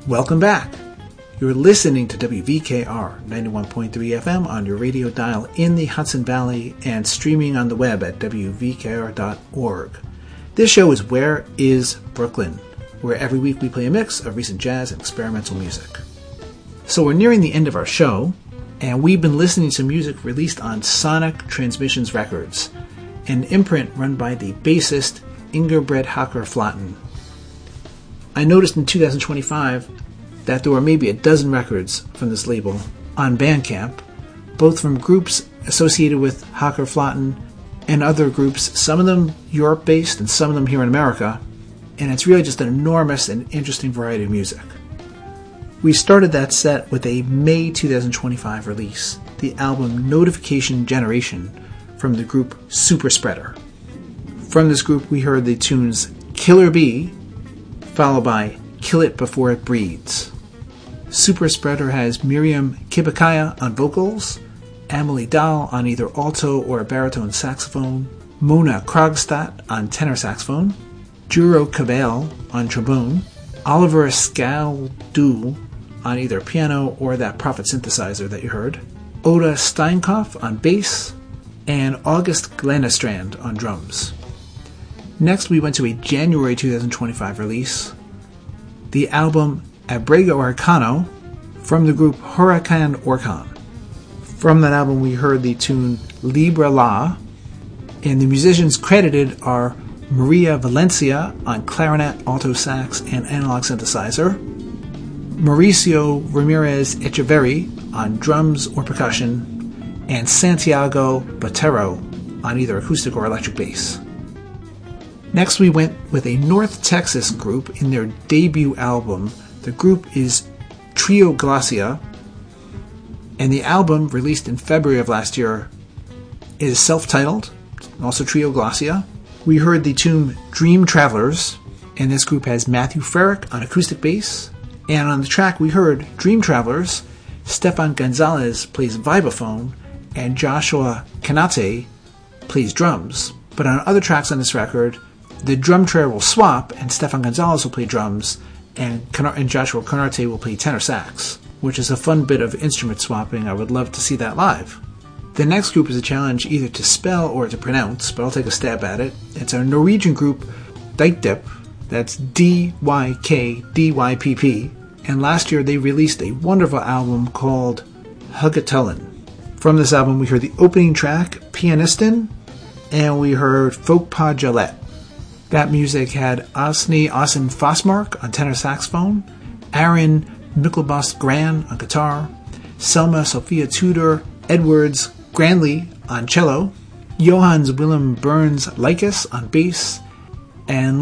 Welcome back. You're listening to WVKR 91.3 FM on your radio dial in the Hudson Valley and streaming on the web at WVKR.org. This show is Where is Brooklyn, where every week we play a mix of recent jazz and experimental music. So we're nearing the end of our show, and we've been listening to music released on Sonic Transmissions Records, an imprint run by the bassist Ingebret Hacker-Flaten. I noticed in 2025 that there were maybe a dozen records from this label on Bandcamp, both from groups associated with Hacker-Flaten and other groups, some of them Europe-based and some of them here in America, and it's really just an enormous and interesting variety of music. We started that set with a May 2025 release, the album Notification Generation from the group Super Spreader. From this group we heard the tunes Killer Bee, followed by Kill It Before It Breeds. Super Spreader has Miriam Kibakaya on vocals, Amelie Dahl on either alto or baritone saxophone, Mona Krogstad on tenor saxophone, Juro Cabell on trombone, Oliver Skaldul on either piano or that Prophet synthesizer that you heard, Oda Steinkopf on bass, and August Glennestrand on drums. Next, we went to a January 2025 release, the album Abrego Arcano from the group Huracan Orkan. From that album, we heard the tune Libra La, and the musicians credited are Maria Valencia on clarinet, alto sax, and analog synthesizer, Mauricio Ramirez Echeverri on drums or percussion, and Santiago Botero on either acoustic or electric bass. Next, we went with a North Texas group in their debut album. The group is Trio Glacia, and the album, released in February of last year, is self-titled, also Trio Glacia. We heard the tune Dream Travelers, and this group has Matthew Frerick on acoustic bass. And on the track we heard Dream Travelers, Stefan Gonzalez plays vibraphone, and Joshua Kanate plays drums. But on other tracks on this record, the drum trio will swap, and Stefan Gonzalez will play drums, and Joshua Kanate will play tenor sax, which is a fun bit of instrument swapping. I would love to see that live. The next group is a challenge either to spell or to pronounce, but I'll take a stab at it. It's a Norwegian group, Dykdyp, that's Dykdypp, and last year they released a wonderful album called Huggetullen. From this album we heard the opening track, Pianistin, and we heard Folkpa Jalette. That music had Asni Asen Fosmark on tenor saxophone, Aaron Mickelbust Gran on guitar, Selma Sophia Tudor Edwards Grandley on cello, Johannes Willem Burns Lycus on bass, and